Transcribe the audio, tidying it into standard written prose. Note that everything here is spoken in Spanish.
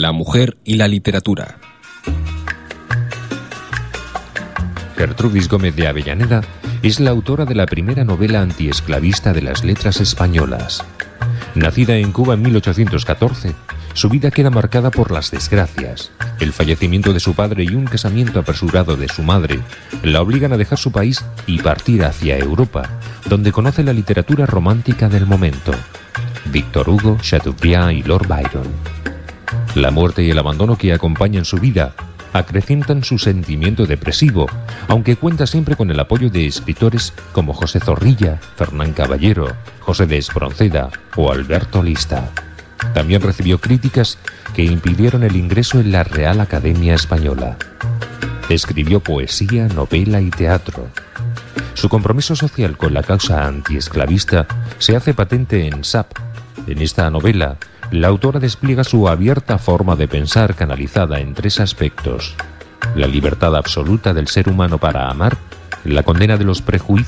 la mujer y la literatura. Gertrudis Gómez de Avellaneda es la autora de la primera novela antiesclavista de las letras españolas. Nacida en Cuba en 1814, su vida queda marcada por las desgracias. El fallecimiento de su padre y un casamiento apresurado de su madre la obligan a dejar su país y partir hacia Europa, donde conoce la literatura romántica del momento: Víctor Hugo, Chateaubriand y Lord Byron. La muerte y el abandono que acompañan su vida acrecientan su sentimiento depresivo, aunque cuenta siempre con el apoyo de escritores como José Zorrilla, Fernán Caballero, José de Espronceda o Alberto Lista. También recibió críticas que impidieron el ingreso en la Real Academia Española. Escribió poesía, novela y teatro. Su compromiso social con la causa antiesclavista se hace patente en Sap. En esta novela, la autora despliega su abierta forma de pensar canalizada en 3 aspectos: la libertad absoluta del ser humano para amar, la condena de los prejuicios